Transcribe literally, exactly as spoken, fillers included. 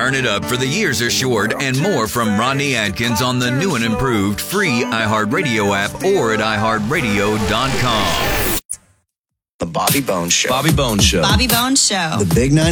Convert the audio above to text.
Turn it up for the years are short and more from Rodney Atkins on the new and improved free iHeartRadio app or at i heart radio dot com. The Bobby Bones Show. Bobby Bones Show. Bobby Bones Show. The Big nine.